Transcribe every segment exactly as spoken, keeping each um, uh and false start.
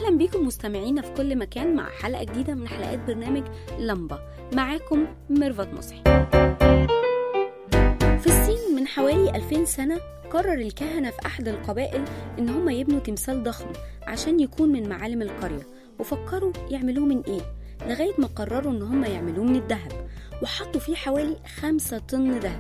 أهلا بيكم مستمعينا في كل مكان مع حلقة جديدة من حلقات برنامج لمبة. معاكم ميرفت مصحي. في الصين من حوالي ألفين سنة قرر الكهنة في أحد القبائل إن هم يبنوا تمثال ضخم عشان يكون من معالم القرية، وفكروا يعملوه من إيه لغاية ما قرروا إن هم يعملوه من الذهب، وحطوا فيه حوالي خمسة طن ذهب.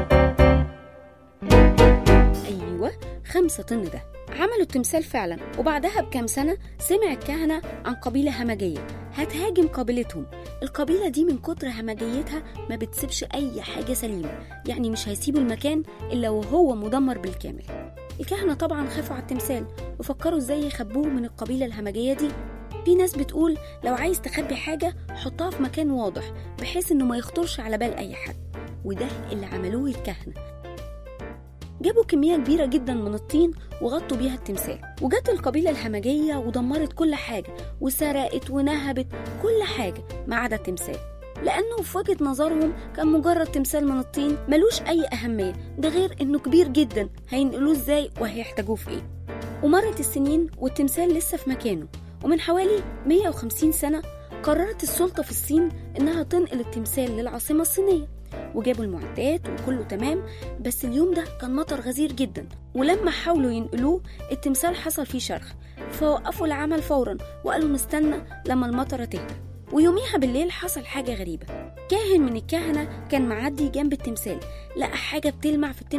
أيوة خمسة طن ذهب. عملوا التمثال فعلا، وبعدها بكام سنة سمع الكهنة عن قبيلة همجية هتهاجم قبيلتهم. القبيلة دي من كتر همجيتها ما بتسيبش أي حاجة سليمة، يعني مش هيسيبوا المكان إلا وهو مدمر بالكامل. الكهنة طبعا خافوا على التمثال وفكروا ازاي يخبوه من القبيلة الهمجية دي. في ناس بتقول لو عايز تخبي حاجة حطها في مكان واضح بحيث انه ما يخطرش على بال أي حد، وده اللي عملوه الكهنة. جابوا كمية كبيرة جدا من الطين وغطوا بيها التمثال، وجت القبيلة الهمجية ودمرت كل حاجة وسرقت ونهبت كل حاجة ما عدا التمثال، لأنه في وجهة نظرهم كان مجرد تمثال من الطين ملوش أي أهمية، ده غير إنه كبير جدا هينقلوه إزاي وهيحتاجوه في إيه. ومرت السنين والتمثال لسه في مكانه، ومن حوالي مية وخمسين سنة قررت السلطة في الصين إنها تنقل التمثال للعاصمة الصينية، وجابوا المعدات وكله تمام. بس اليوم ده كان مطر غزير جدا، ولما حاولوا ينقلوه التمثال حصل فيه شرخ، فوقفوا العمل فورا وقالوا نستنى لما المطرة تهدى. ويوميها بالليل حصل حاجة غريبة. كاهن من الكهنة كان معدي جنب التمثال، لقى حاجة بتلمع في التمثال